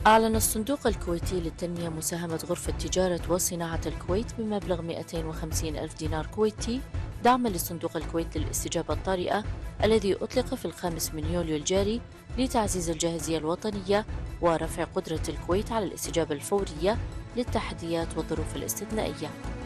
أعلن الصندوق الكويتي للتنمية مساهمة غرفة تجارة وصناعة الكويت بمبلغ 250 ألف دينار كويتي دعما لصندوق الكويت للاستجابة الطارئة الذي أطلق في الخامس من يوليو الجاري لتعزيز الجاهزية الوطنية ورفع قدرة الكويت على الاستجابة الفورية للتحديات والظروف الاستثنائية.